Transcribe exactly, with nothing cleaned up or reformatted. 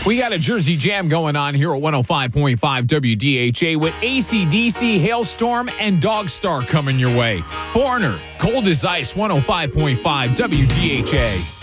We got a Jersey Jam going on here at one oh five point five W D H A with A C D C, Hailstorm, and Dogstar coming your way. Foreigner, Cold as Ice, one oh five point five W D H A.